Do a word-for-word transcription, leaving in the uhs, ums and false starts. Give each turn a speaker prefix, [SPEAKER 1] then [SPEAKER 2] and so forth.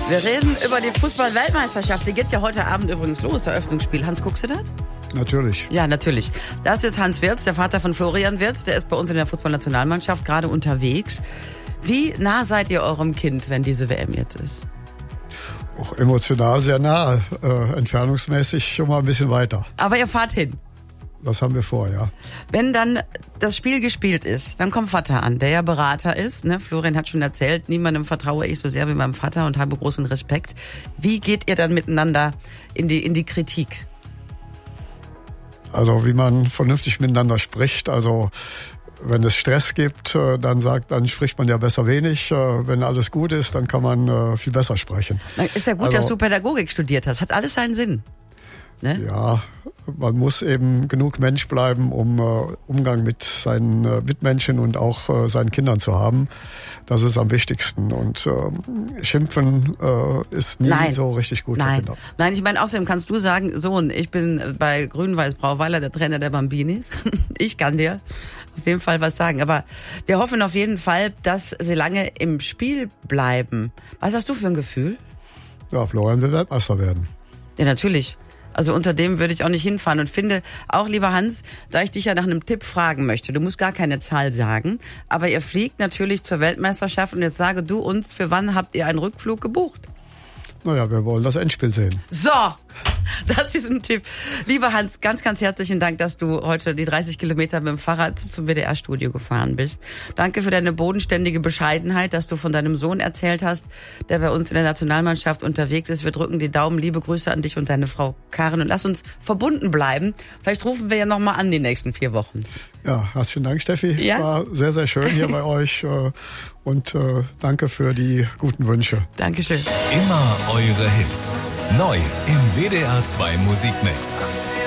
[SPEAKER 1] Wir reden über die Fußball-Weltmeisterschaft. Die geht ja heute Abend übrigens los, Eröffnungsspiel. Hans, guckst du das?
[SPEAKER 2] Natürlich.
[SPEAKER 1] Ja, natürlich. Das ist Hans Wirtz, der Vater von Florian Wirtz. Der ist bei uns in der Fußballnationalmannschaft gerade unterwegs. Wie nah seid ihr eurem Kind, wenn diese W M jetzt ist?
[SPEAKER 2] Auch emotional sehr nah, äh, entfernungsmäßig schon mal ein bisschen weiter.
[SPEAKER 1] Aber ihr fahrt hin.
[SPEAKER 2] Das haben wir vor, ja.
[SPEAKER 1] Wenn dann das Spiel gespielt ist, dann kommt Vater an, der ja Berater ist. Ne? Florian hat schon erzählt, niemandem vertraue ich so sehr wie meinem Vater und habe großen Respekt. Wie geht ihr dann miteinander in die, in die Kritik?
[SPEAKER 2] Also wie man vernünftig miteinander spricht, also wenn es Stress gibt, dann sagt, dann spricht man ja besser wenig. Wenn alles gut ist, dann kann man viel besser sprechen.
[SPEAKER 1] Ist ja gut, also, dass du Pädagogik studiert hast. Hat alles seinen Sinn. Ne?
[SPEAKER 2] Ja, man muss eben genug Mensch bleiben, um äh, Umgang mit seinen äh, Mitmenschen und auch äh, seinen Kindern zu haben. Das ist am wichtigsten. Und äh, Schimpfen äh, ist nie
[SPEAKER 1] Nein.
[SPEAKER 2] so richtig gut
[SPEAKER 1] Nein.
[SPEAKER 2] für Kinder.
[SPEAKER 1] Nein, ich meine, außerdem kannst du sagen, Sohn, ich bin bei Grün-Weiß Brauweiler der Trainer der Bambinis. Ich kann dir auf jeden Fall was sagen. Aber wir hoffen auf jeden Fall, dass sie lange im Spiel bleiben. Was hast du für ein Gefühl?
[SPEAKER 2] Ja, Florian will Weltmeister werden.
[SPEAKER 1] Ja, natürlich. Also unter dem würde ich auch nicht hinfahren und finde auch, lieber Hans, da ich dich ja nach einem Tipp fragen möchte, du musst gar keine Zahl sagen, aber ihr fliegt natürlich zur Weltmeisterschaft und jetzt sage du uns, für wann habt ihr einen Rückflug gebucht?
[SPEAKER 2] Naja, wir wollen das Endspiel sehen.
[SPEAKER 1] So, das ist ein Tipp. Lieber Hans, ganz, ganz herzlichen Dank, dass du heute die dreißig Kilometer mit dem Fahrrad zum W D R-Studio gefahren bist. Danke für deine bodenständige Bescheidenheit, dass du von deinem Sohn erzählt hast, der bei uns in der Nationalmannschaft unterwegs ist. Wir drücken die Daumen. Liebe Grüße an dich und deine Frau Karin und lass uns verbunden bleiben. Vielleicht rufen wir ja nochmal an die nächsten vier Wochen.
[SPEAKER 2] Ja, herzlichen Dank, Steffi.
[SPEAKER 1] Ja?
[SPEAKER 2] War sehr, sehr schön hier bei euch und äh, danke für die guten Wünsche.
[SPEAKER 1] Dankeschön.
[SPEAKER 3] Immer eure Hits. Neu im W D R zwei Musikmix.